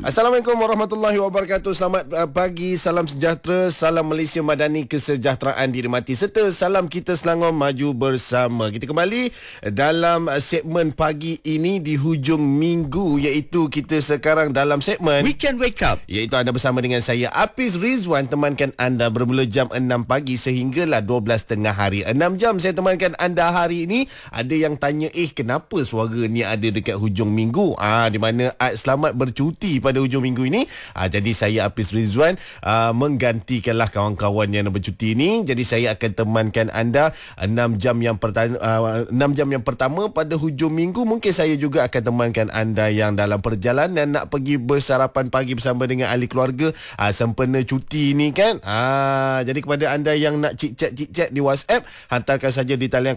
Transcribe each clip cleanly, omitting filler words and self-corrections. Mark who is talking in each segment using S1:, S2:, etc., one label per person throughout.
S1: Assalamualaikum warahmatullahi wabarakatuh. Selamat pagi, salam sejahtera, salam Malaysia Madani, kesejahteraan dinikmati serta salam kita Selangor maju bersama. Kita kembali dalam segmen pagi ini di hujung minggu, iaitu kita sekarang dalam segmen
S2: Weekend Wake Up,
S1: iaitu anda bersama dengan saya Hafiz Rizwan, temankan anda bermula jam 6 pagi sehinggalah 12 tengah hari. 6 jam saya temankan anda hari ini. Ada yang tanya, kenapa suara ni ada dekat hujung minggu? Di mana Selamat bercuti pada hujung minggu ini. Jadi saya Hafiz Rizwan menggantikanlah kawan-kawan yang bercuti ini. Jadi saya akan temankan anda 6 jam yang pertama pada hujung minggu. Mungkin saya juga akan temankan anda yang dalam perjalanan nak pergi bersarapan pagi bersama dengan ahli keluarga sempena cuti ni kan. Jadi kepada anda yang nak cik-cak di WhatsApp, hantarkan saja di talian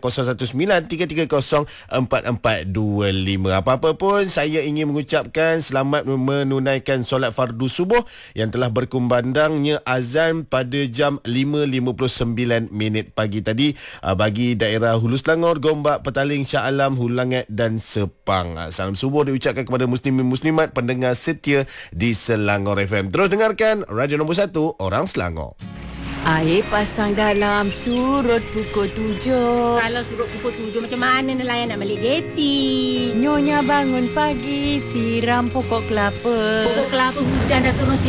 S1: 0193304425. Apa-apa pun saya ingin mengucapkan selamat menunaikan solat fardu subuh yang telah berkumandangnya azan pada jam 5.59 pagi tadi bagi daerah Hulu Selangor, Gombak, Petaling, Shah Alam, Hulangat dan Sepang. Salam subuh diucapkan kepada muslimin muslimat pendengar setia di Selangor FM. Terus dengarkan Radio Nombor 1 Orang Selangor.
S3: Air pasang dalam surut pukul 7.
S4: Kalau surut pukul 7 macam mana nelayan nak balik jeti?
S3: Nyonya bangun pagi siram pokok kelapa.
S4: Pokok kelapa hujan dah turun